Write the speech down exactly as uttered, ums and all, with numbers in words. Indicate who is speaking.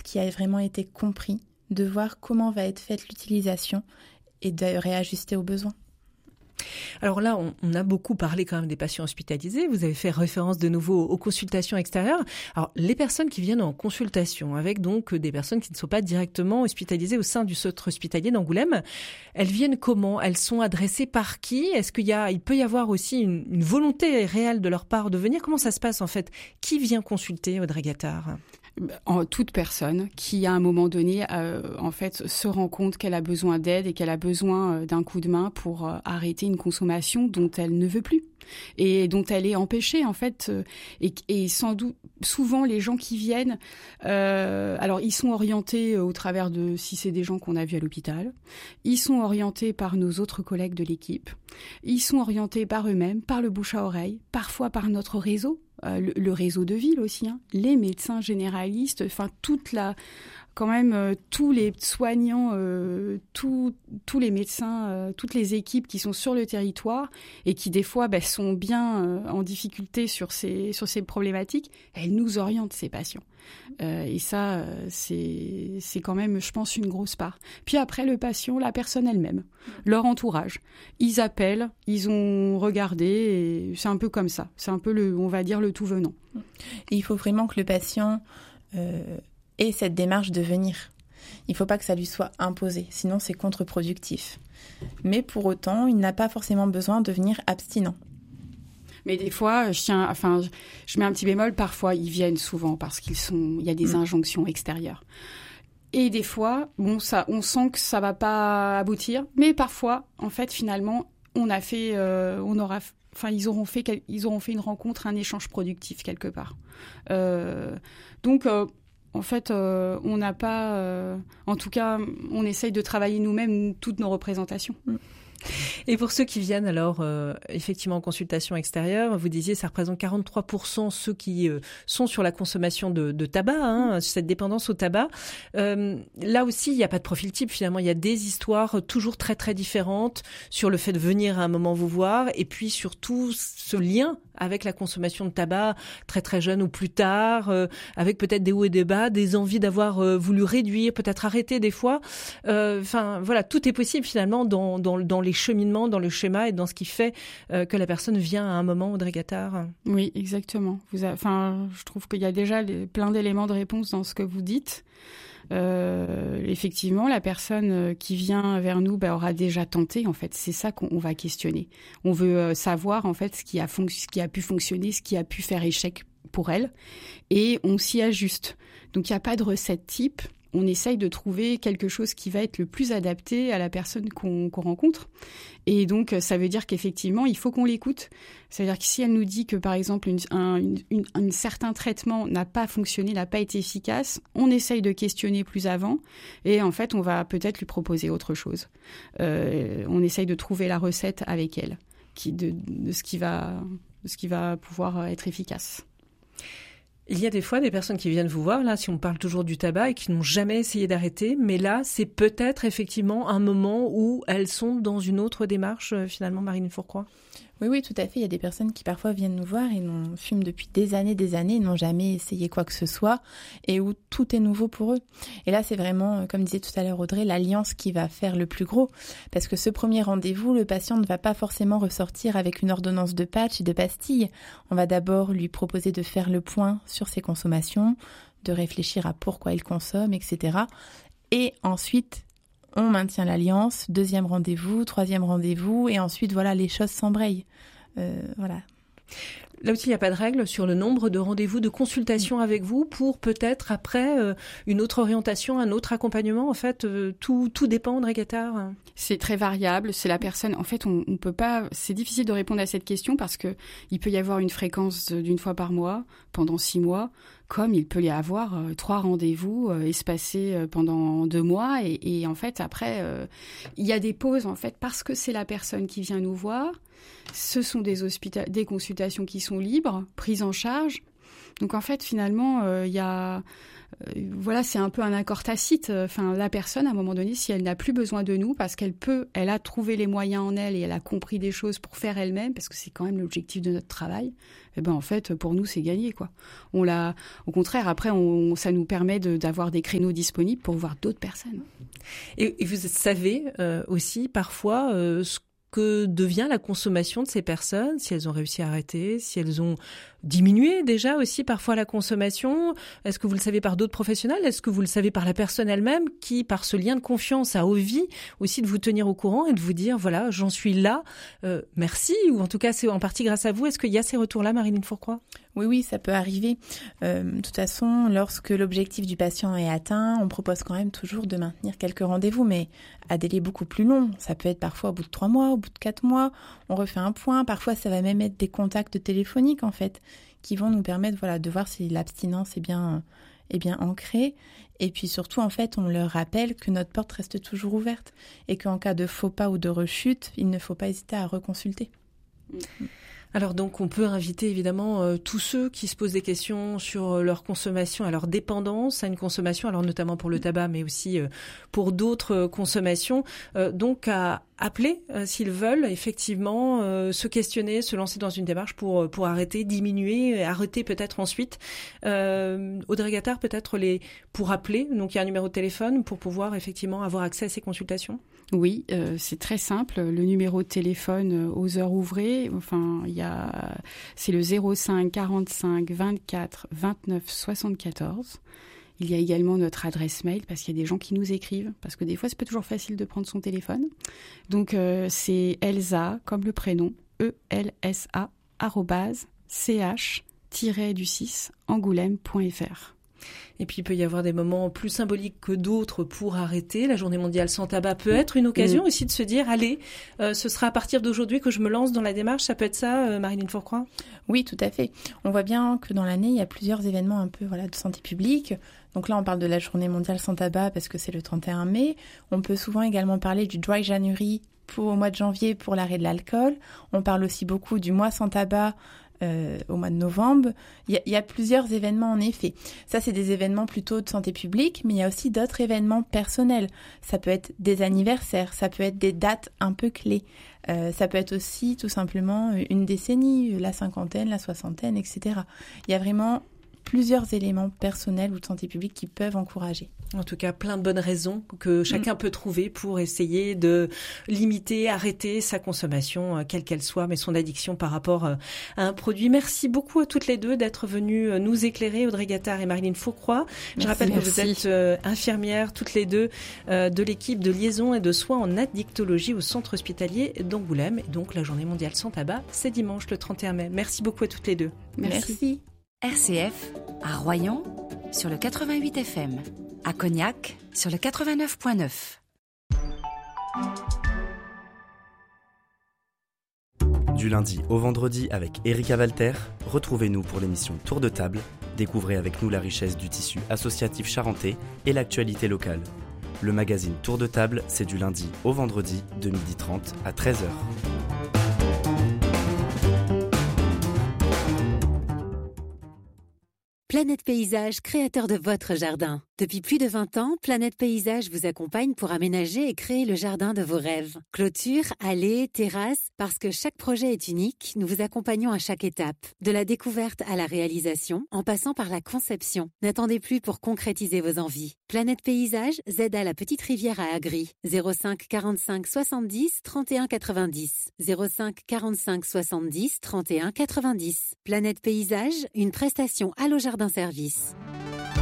Speaker 1: qui a vraiment été compris, de voir comment va être faite l'utilisation et de réajuster aux besoins.
Speaker 2: Alors là, on, on a beaucoup parlé quand même des patients hospitalisés. Vous avez fait référence de nouveau aux consultations extérieures. Alors, les personnes qui viennent en consultation avec donc des personnes qui ne sont pas directement hospitalisées au sein du centre hospitalier d'Angoulême, elles viennent comment ? Elles sont adressées par qui ? Est-ce qu'il y a, il peut y avoir aussi une, une volonté réelle de leur part de venir ? Comment ça se passe en fait ? Qui vient consulter, Audrey Gattard ?
Speaker 3: En toute personne qui, à un moment donné, euh, en fait, se rend compte qu'elle a besoin d'aide et qu'elle a besoin euh, d'un coup de main pour euh, arrêter une consommation dont elle ne veut plus et dont elle est empêchée, en fait. Euh, et, et sans doute, souvent, les gens qui viennent, euh, alors ils sont orientés au travers de, si c'est des gens qu'on a vus à l'hôpital, ils sont orientés par nos autres collègues de l'équipe, ils sont orientés par eux-mêmes, par le bouche à oreille, parfois par notre réseau. Euh, le, le réseau de ville aussi, hein, les médecins généralistes, enfin toute la, quand même euh, tous les soignants, euh, tous tous les médecins, euh, toutes les équipes qui sont sur le territoire et qui des fois bah, sont bien euh, en difficulté sur ces sur ces problématiques, elles nous orientent ces patients. Euh, et ça, euh, c'est c'est quand même, je pense, une grosse part. Puis après, le patient, la personne elle-même, leur entourage, ils appellent, ils ont regardé, et c'est un peu comme ça. C'est un peu le, on va dire, le tout venant.
Speaker 1: Et il faut vraiment que le patient euh, ait cette démarche de venir. Il ne faut pas que ça lui soit imposé, sinon c'est contre-productif. Mais pour autant, il n'a pas forcément besoin de venir abstinent.
Speaker 3: Mais des fois, je tiens, enfin, je mets un petit bémol. Parfois, ils viennent souvent parce qu'ils sont, il y a des injonctions extérieures. Et des fois, bon, ça, on sent que ça va pas aboutir. Mais parfois, en fait, finalement, on a fait, euh, on aura, enfin, ils auront fait, ils auront fait une rencontre, un échange productif quelque part. Euh, donc. Euh, En fait, euh, on n'a pas... Euh, en tout cas, on essaye de travailler nous-mêmes toutes nos représentations.
Speaker 2: Et pour ceux qui viennent alors euh, effectivement en consultation extérieure, vous disiez ça représente quarante-trois pour cent ceux qui euh, sont sur la consommation de, de tabac, hein, cette dépendance au tabac. Euh, là aussi, il n'y a pas de profil type finalement. Il y a des histoires toujours très très différentes sur le fait de venir à un moment vous voir et puis surtout ce lien avec la consommation de tabac très très jeune ou plus tard, euh, avec peut-être des hauts et des bas, des envies d'avoir euh, voulu réduire, peut-être arrêter des fois. Enfin euh, voilà, tout est possible finalement dans, dans, dans les cheminements, dans le schéma et dans ce qui fait euh, que la personne vient à un moment, Audrey Gattard.
Speaker 3: Oui, exactement. Vous a... Enfin, je trouve qu'il y a déjà les... plein d'éléments de réponse dans ce que vous dites. Euh, effectivement, la personne qui vient vers nous bah, aura déjà tenté. En fait, c'est ça qu'on va questionner. On veut euh, savoir en fait ce qui a fonc- ce qui a pu fonctionner, ce qui a pu faire échec pour elle, et on s'y ajuste. Donc, il n'y a pas de recette type. On essaye de trouver quelque chose qui va être le plus adapté à la personne qu'on, qu'on rencontre. Et donc, ça veut dire qu'effectivement, il faut qu'on l'écoute. C'est-à-dire que si elle nous dit que, par exemple, une, un une, une, un certain traitement n'a pas fonctionné, n'a pas été efficace, on essaye de questionner plus avant. Et en fait, on va peut-être lui proposer autre chose. Euh, on essaye de trouver la recette avec elle, qui, de, de, ce qui va, de ce qui va pouvoir être efficace.
Speaker 2: Il y a des fois des personnes qui viennent vous voir, là, si on parle toujours du tabac, et qui n'ont jamais essayé d'arrêter, mais là, c'est peut-être effectivement un moment où elles sont dans une autre démarche, finalement, Marine Fourcroy.
Speaker 1: Oui, oui, tout à fait. Il y a des personnes qui parfois viennent nous voir et n'ont, fument depuis des années, des années, n'ont jamais essayé quoi que ce soit et où tout est nouveau pour eux. Et là, c'est vraiment, comme disait tout à l'heure Audrey, l'alliance qui va faire le plus gros. Parce que ce premier rendez-vous, le patient ne va pas forcément ressortir avec une ordonnance de patch et de pastilles. On va d'abord lui proposer de faire le point sur ses consommations, de réfléchir à pourquoi il consomme, et cetera. Et ensuite, on maintient l'alliance, deuxième rendez-vous, troisième rendez-vous, et ensuite, voilà, les choses s'embrayent. Euh, voilà.
Speaker 2: Là aussi, il n'y a pas de règle sur le nombre de rendez-vous, de consultations avec vous pour peut-être après euh, une autre orientation, un autre accompagnement. En fait, euh, tout, tout dépend, Audrey Gattard.
Speaker 3: C'est très variable. C'est la personne. En fait, on, on peut pas. C'est difficile de répondre à cette question parce que il peut y avoir une fréquence d'une fois par mois pendant six mois, comme il peut y avoir euh, trois rendez-vous euh, espacés euh, pendant deux mois. Et, et en fait, après, euh, il y a des pauses en fait parce que c'est la personne qui vient nous voir. Ce sont des hospita- des consultations qui sont libres, prises en charge. Donc en fait, finalement, il euh, y a euh, voilà, c'est un peu un accord tacite. Enfin, la personne, à un moment donné, si elle n'a plus besoin de nous, parce qu'elle peut, elle a trouvé les moyens en elle et elle a compris des choses pour faire elle-même, parce que c'est quand même l'objectif de notre travail, eh ben en fait, pour nous, c'est gagné, quoi. On l'a, au contraire, après, on, ça nous permet de, d'avoir des créneaux disponibles pour voir d'autres personnes.
Speaker 2: Et, et vous savez euh, aussi parfois euh, ce que devient la consommation de ces personnes, si elles ont réussi à arrêter, si elles ont diminué déjà aussi parfois la consommation. Est-ce que vous le savez par d'autres professionnels? Est-ce que vous le savez par la personne elle-même qui, par ce lien de confiance, a envie aussi de vous tenir au courant et de vous dire, voilà, j'en suis là, euh, merci, ou en tout cas c'est en partie grâce à vous. Est-ce qu'il y a ces retours-là, Marilyn Fourcroy?
Speaker 1: Oui, oui, ça peut arriver. Euh, de toute façon, lorsque l'objectif du patient est atteint, on propose quand même toujours de maintenir quelques rendez-vous, mais à délai beaucoup plus long. Ça peut être parfois au bout de trois mois, au bout de quatre mois, on refait un point. Parfois, ça va même être des contacts téléphoniques, en fait, qui vont nous permettre, voilà, de voir si l'abstinence est bien, est bien ancrée. Et puis surtout, en fait, on leur rappelle que notre porte reste toujours ouverte et qu'en cas de faux pas ou de rechute, il ne faut pas hésiter à reconsulter.
Speaker 2: Mmh. Alors donc on peut inviter évidemment euh, tous ceux qui se posent des questions sur euh, leur consommation, à leur dépendance à une consommation, alors notamment pour le tabac mais aussi euh, pour d'autres euh, consommations, euh, donc à appeler euh, s'ils veulent effectivement euh, se questionner, se lancer dans une démarche pour pour arrêter, diminuer, arrêter peut-être ensuite. Euh, Audrey Gattard, peut-être les pour appeler, donc il y a un numéro de téléphone pour pouvoir effectivement avoir accès à ces consultations.
Speaker 3: Oui, euh, c'est très simple. Le numéro de téléphone aux heures ouvrées, enfin, il y a, c'est le zéro cinq quarante-cinq vingt-quatre vingt-neuf soixante-quatorze. Il y a également notre adresse mail parce qu'il y a des gens qui nous écrivent, parce que des fois, c'est pas toujours facile de prendre son téléphone. Donc, euh, c'est Elsa, comme le prénom, E L S A, arrobase, ch, du six, angoulême point f r.
Speaker 2: Et puis, il peut y avoir des moments plus symboliques que d'autres pour arrêter. La Journée mondiale sans tabac peut être une occasion mmh. aussi de se dire, allez, euh, ce sera à partir d'aujourd'hui que je me lance dans la démarche. Ça peut être ça, euh, Marilyn Fourcroy?
Speaker 1: Oui, tout à fait. On voit bien que dans l'année, il y a plusieurs événements un peu voilà, de santé publique. Donc là, on parle de la Journée mondiale sans tabac parce que c'est le trente et un mai. On peut souvent également parler du Dry January pour, au mois de janvier pour l'arrêt de l'alcool. On parle aussi beaucoup du mois sans tabac Euh, au mois de novembre. Il y, a, il y a plusieurs événements en effet. Ça, c'est des événements plutôt de santé publique, mais il y a aussi d'autres événements personnels. Ça peut être des anniversaires, ça peut être des dates un peu clés. Euh, ça peut être aussi tout simplement une décennie, la cinquantaine, la soixantaine, et cetera. Il y a vraiment plusieurs éléments personnels ou de santé publique qui peuvent encourager.
Speaker 2: En tout cas, plein de bonnes raisons que chacun mmh. peut trouver pour essayer de limiter, arrêter sa consommation, quelle qu'elle soit, mais son addiction par rapport à un produit. Merci beaucoup à toutes les deux d'être venues nous éclairer, Audrey Gattard et Marilyn Fourcroy. Je merci, rappelle que merci. Vous êtes euh, infirmières toutes les deux euh, de l'équipe de liaison et de soins en addictologie au centre hospitalier d'Angoulême. Et donc, la Journée mondiale sans tabac, c'est dimanche le trente et un mai. Merci beaucoup à toutes les deux.
Speaker 1: Merci. merci.
Speaker 4: R C F, à Royan, sur le quatre-vingt-huit F M. À Cognac, sur le quatre-vingt-neuf virgule neuf.
Speaker 5: Du lundi au vendredi avec Erika Walter, retrouvez-nous pour l'émission Tour de table. Découvrez avec nous la richesse du tissu associatif charentais et l'actualité locale. Le magazine Tour de table, c'est du lundi au vendredi de midi trente à treize heures.
Speaker 6: Planète Paysage, créateur de votre jardin. Depuis plus de vingt ans, Planète Paysage vous accompagne pour aménager et créer le jardin de vos rêves. Clôture, allées, terrasses, parce que chaque projet est unique, nous vous accompagnons à chaque étape. De la découverte à la réalisation, en passant par la conception. N'attendez plus pour concrétiser vos envies. Planète Paysage, Z à la Petite Rivière à Agri. zéro cinq quarante-cinq soixante-dix trente et un quatre-vingt-dix. zéro cinq quarante-cinq soixante-dix trente et un quatre-vingt-dix. Planète Paysage, une prestation Allo Jardin Service.